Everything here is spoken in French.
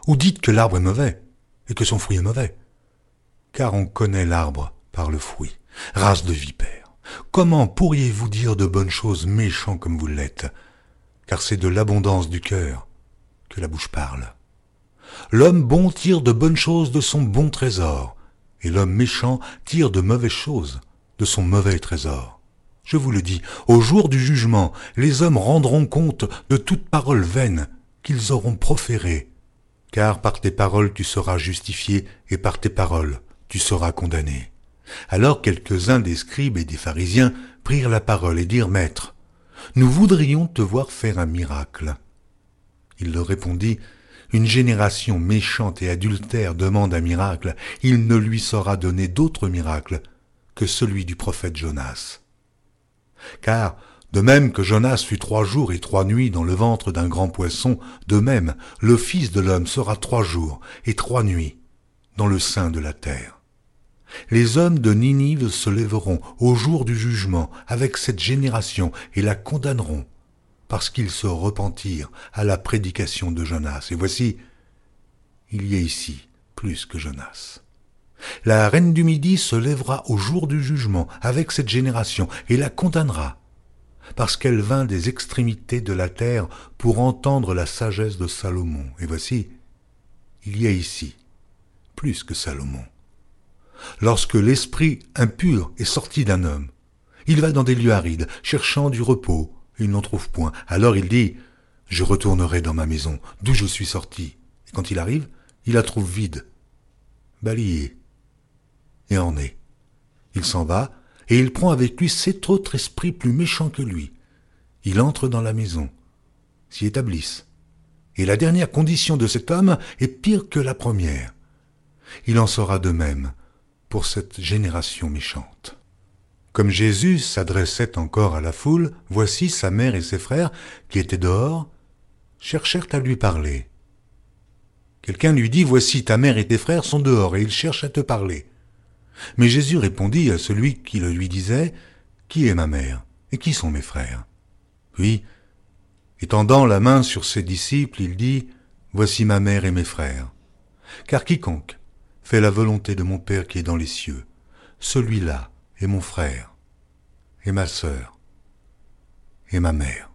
Ou dites que l'arbre est mauvais, et que son fruit est mauvais. Car on connaît l'arbre par le fruit. Race de vipères, comment pourriez-vous dire de bonnes choses méchants comme vous l'êtes? Car c'est de l'abondance du cœur que la bouche parle. L'homme bon tire de bonnes choses de son bon trésor, et l'homme méchant tire de mauvaises choses de son mauvais trésor. Je vous le dis, au jour du jugement, les hommes rendront compte de toute parole vaine qu'ils auront proférée. Car par tes paroles tu seras justifié, et par tes paroles tu seras condamné. Alors quelques-uns des scribes et des pharisiens prirent la parole et dirent, Maître, nous voudrions te voir faire un miracle. Il leur répondit, une génération méchante et adultère demande un miracle, il ne lui sera donné d'autre miracle que celui du prophète Jonas. Car, de même que Jonas fut 3 jours et 3 nuits dans le ventre d'un grand poisson, de même le Fils de l'homme sera 3 jours et 3 nuits dans le sein de la terre. Les hommes de Ninive se lèveront au jour du jugement avec cette génération et la condamneront, parce qu'ils se repentirent à la prédication de Jonas. Et voici, il y a ici plus que Jonas. La reine du Midi se lèvera au jour du jugement avec cette génération et la condamnera, parce qu'elle vint des extrémités de la terre pour entendre la sagesse de Salomon. Et voici, il y a ici plus que Salomon. Lorsque l'esprit impur est sorti d'un homme, il va dans des lieux arides, cherchant du repos, et il n'en trouve point. Alors il dit, je retournerai dans ma maison, d'où je suis sorti. Et quand il arrive, il la trouve vide, balayée, et ornée. Il s'en va, et il prend avec lui 7 autres esprits plus méchants que lui. Il entre dans la maison, s'y établissent. Et la dernière condition de cet homme est pire que la première. Il en sera de même pour cette génération méchante. Comme Jésus s'adressait encore à la foule, voici sa mère et ses frères, qui étaient dehors, cherchèrent à lui parler. Quelqu'un lui dit, voici ta mère et tes frères sont dehors, et ils cherchent à te parler. Mais Jésus répondit à celui qui le lui disait, qui est ma mère, et qui sont mes frères? Puis, étendant la main sur ses disciples, il dit, voici ma mère et mes frères. Car quiconque fait la volonté de mon Père qui est dans les cieux, celui-là est mon frère, et ma sœur, et ma mère.